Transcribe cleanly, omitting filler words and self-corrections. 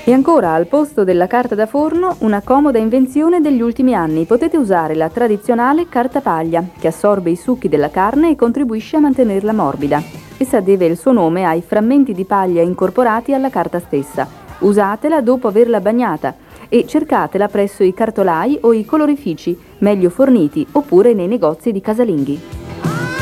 E ancora, al posto della carta da forno, una comoda invenzione degli ultimi anni. Potete usare la tradizionale carta paglia, che assorbe i succhi della carne e contribuisce a mantenerla morbida. Essa deve il suo nome ai frammenti di paglia incorporati alla carta stessa. Usatela dopo averla bagnata e cercatela presso i cartolai o i colorifici, meglio forniti, oppure nei negozi di casalinghi.